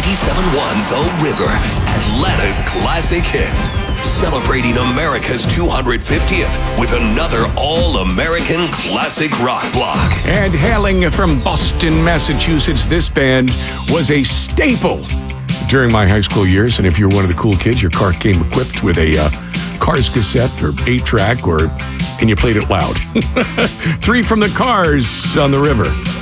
97.1 The River, Atlanta's classic hits. Celebrating America's 250th with another all-American classic rock block. And hailing from Boston, Massachusetts, this band was a staple during my high school years. And if you're one of the cool kids, your car came equipped with a Cars cassette or 8-track, and you played it loud. 3 from the Cars on the River.